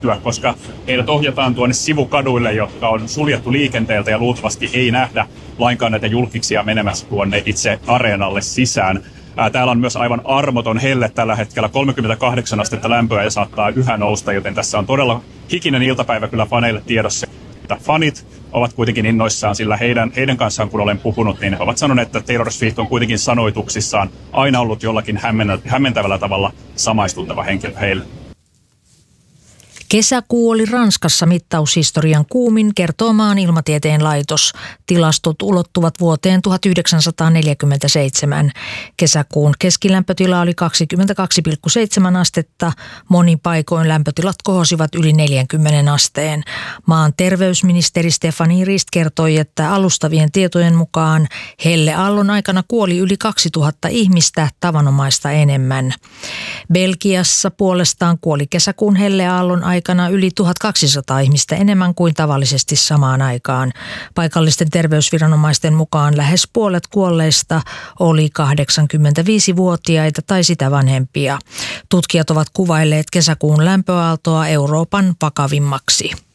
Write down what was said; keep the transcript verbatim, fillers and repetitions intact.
koska heidät ohjataan tuonne sivukaduille, jotka on suljettu liikenteeltä ja luultavasti ei nähdä lainkaan näitä julkiksia menemässä tuonne itse areenalle sisään. Täällä on myös aivan armoton helle tällä hetkellä, kolmekymmentäkahdeksan astetta lämpöä ja saattaa yhä nousta, joten tässä on todella hikinen iltapäivä kyllä faneille tiedossa. Fanit ovat kuitenkin innoissaan, sillä heidän, heidän kanssaan kun olen puhunut, niin he ovat sanoneet, että Taylor Swift on kuitenkin sanoituksissaan aina ollut jollakin hämmentävällä tavalla samaistuttava henkilö heille. Kesäkuu oli Ranskassa mittaushistorian kuumin, kertoo maan ilmatieteen laitos. Tilastot ulottuvat vuoteen tuhatyhdeksänsataaneljäkymmentäseitsemän. Kesäkuun keskilämpötila oli kaksikymmentäkaksi pilkku seitsemän astetta. Monin paikoin lämpötilat kohosivat yli neljäkymmentä asteen. Maan terveysministeri Stephanie Rist kertoi, että alustavien tietojen mukaan helleaallon aikana kuoli yli kaksituhatta ihmistä, tavanomaista enemmän. Belgiassa puolestaan kuoli kesäkuun helleaallon aikana aikana yli tuhatkaksisataa ihmistä enemmän kuin tavallisesti samaan aikaan. Paikallisten terveysviranomaisten mukaan lähes puolet kuolleista oli kahdeksankymmentäviisivuotiaita tai sitä vanhempia. Tutkijat ovat kuvailleet kesäkuun lämpöaaltoa Euroopan vakavimmaksi.